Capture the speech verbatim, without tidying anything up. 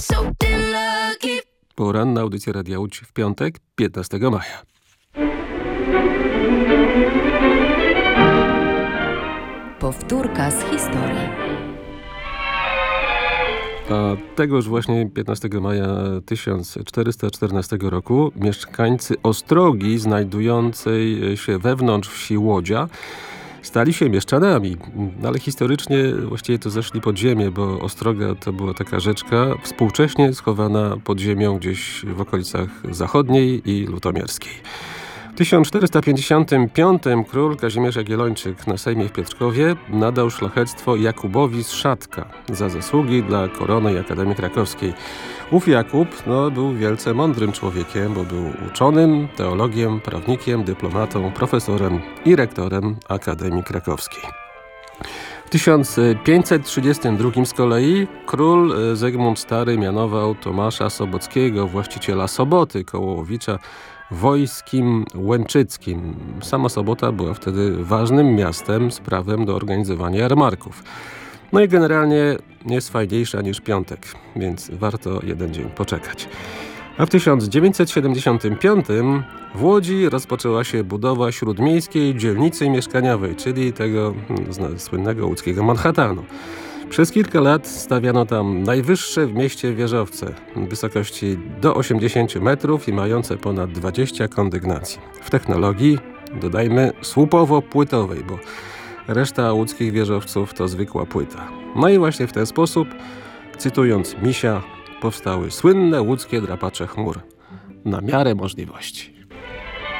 Poranna audycja Radia Łódź w piątek, piętnastego maja. Powtórka z historii. A tegoż właśnie piętnastego maja tysiąc czterysta czternastego roku mieszkańcy Ostrogi, znajdującej się wewnątrz wsi Łodzia, stali się mieszczanami, ale historycznie właściwie to zeszli pod ziemię, bo Ostroga to była taka rzeczka współcześnie schowana pod ziemią gdzieś w okolicach Zachodniej i Lutomierskiej. W tysiąc czterysta pięćdziesiątym piątym król Kazimierz Jagiellończyk na Sejmie w Piotrkowie nadał szlachectwo Jakubowi z Szatka za zasługi dla korony i Akademii Krakowskiej. Ów Jakub no, był wielce mądrym człowiekiem, bo był uczonym, teologiem, prawnikiem, dyplomatą, profesorem i rektorem Akademii Krakowskiej. W tysiąc pięćset trzydziestym drugim z kolei król Zygmunt Stary mianował Tomasza Sobockiego, właściciela Soboty koło Łowicza, wojskim łęczyckim. Sama Sobota była wtedy ważnym miastem z prawem do organizowania jarmarków. No i generalnie jest fajniejsza niż piątek, więc warto jeden dzień poczekać. A w tysiąc dziewięćset siedemdziesiątym piątym w Łodzi rozpoczęła się budowa śródmiejskiej dzielnicy mieszkaniowej, czyli tego hmm, słynnego łódzkiego Manhattanu. Przez kilka lat stawiano tam najwyższe w mieście wieżowce, wysokości do osiemdziesięciu metrów i mające ponad dwadzieścia kondygnacji. W technologii, dodajmy, słupowo-płytowej, bo reszta łódzkich wieżowców to zwykła płyta. No i właśnie w ten sposób, cytując Misia, powstały słynne łódzkie drapacze chmur. Na miarę możliwości.